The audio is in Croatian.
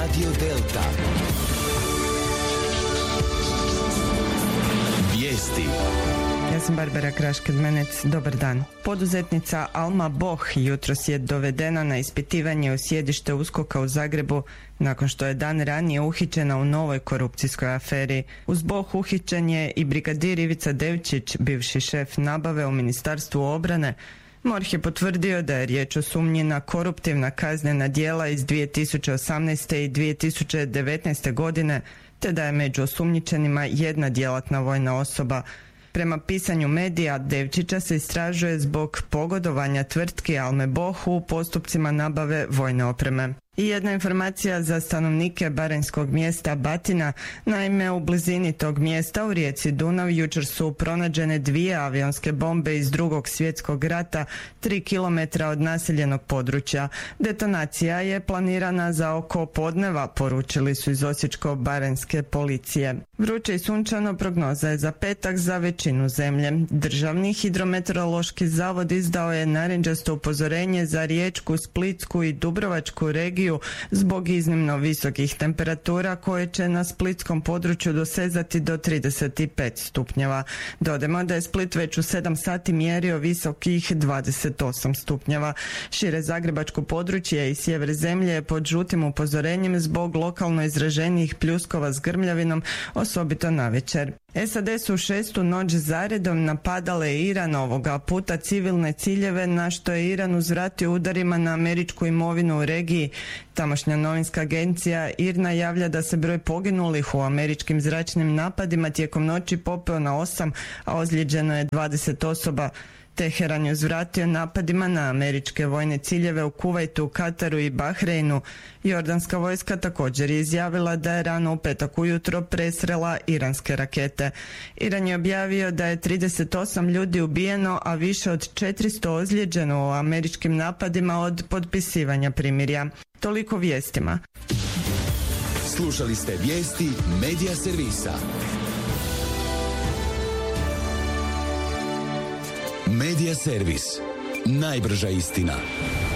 Radio Delta. Vijesti. Ja sam Barbara Krašked-Menec, dobar dan. Poduzetnica Alma Boh jutros je dovedena na ispitivanje u sjedište USKOK-a u Zagrebu nakon što je dan ranije uhićena u novoj korupcijskoj aferi. Uz Boh uhićen je i brigadir Ivica Devčić, bivši šef nabave u Ministarstvu obrane. MORH je potvrdio da je riječ o sumnji na koruptivna kaznena djela iz 2018. i 2019. godine, te da je među osumnjičenima jedna djelatna vojna osoba. Prema pisanju medija, Devčića se istražuje zbog pogodovanja tvrtki Alme Boh u postupcima nabave vojne opreme. I jedna informacija za stanovnike baranjskog mjesta Batina. Naime, u blizini tog mjesta u rijeci Dunav jučer su pronađene 2 avionske bombe iz Drugog svjetskog rata 3 km od naseljenog područja. Detonacija je planirana za oko podneva, poručili su iz Osječko-baranjske policije. Vruće i sunčano prognoza je za petak za većinu zemlje. Državni hidrometeorološki zavod izdao je narančasto upozorenje za Riječku, Splitsku i Dubrovačku regiju zbog iznimno visokih temperatura koje će na splitskom području dosezati do 35 stupnjeva. Dodajmo da je Split već u 7 sati mjerio visokih 28 stupnjeva. Šire zagrebačko područje i sjever zemlje je pod žutim upozorenjem zbog lokalno izraženijih pljuskova s grmljavinom, osobito navečer. SAD su 6. noć zaredom napadale Iran, ovoga puta civilne ciljeve, na što je Iran uzvratio udarima na američku imovinu u regiji. Tamošnja novinska agencija IRNA javlja da se broj poginulih u američkim zračnim napadima tijekom noći popeo na 8, a ozlijeđeno je 20 osoba. Teheran je uzvratio napadima na američke vojne ciljeve u Kuvajtu, Kataru i Bahreinu. Jordanska vojska također je izjavila da je rano u petak ujutro presrela iranske rakete. Iran je objavio da je 38 ljudi ubijeno, a više od 400 ozlijeđeno u američkim napadima od potpisivanja primirja. Toliko vijestima. Slušali ste vijesti Medija servisa. Medija servis. Najbrža istina.